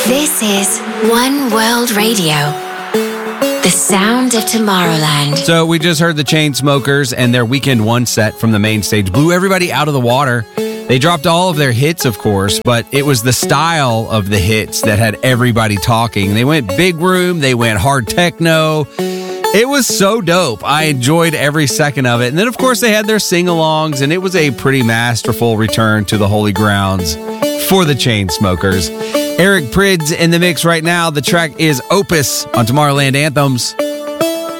This is One World Radio, the sound of Tomorrowland. So we just heard the Chainsmokers and their Weekend One set from the main stage blew everybody out of the water. They dropped all of their hits, of course, but it was the style of the hits that had everybody talking. They went big room, they went hard techno. It was so dope. I enjoyed every second of it. And then, of course, they had their sing-alongs, and it was a pretty masterful return to the holy grounds for the Chainsmokers. Eric Prydz in the mix right now. The track is Opus on Tomorrowland Anthems.